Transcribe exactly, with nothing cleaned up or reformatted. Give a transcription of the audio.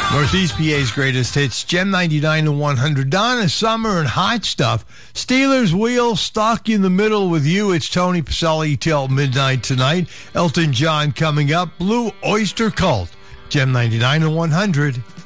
Northeast P A's greatest hits, Gem ninety-nine to one hundred. Donna Summer and Hot Stuff. Steelers Wheel, stuck in the middle with you. It's Tony Pacelli till midnight tonight. Elton John coming up. Blue Oyster Cult, Gem ninety-nine to one hundred.